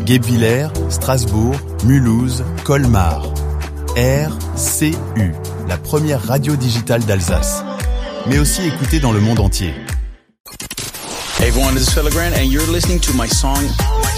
Guebwiller, Strasbourg, Mulhouse, Colmar. RCU, la première radio digitale d'Alsace. Mais aussi écoutée dans le monde entier. Hey everyone, this is Phil Legrand and you're listening to my song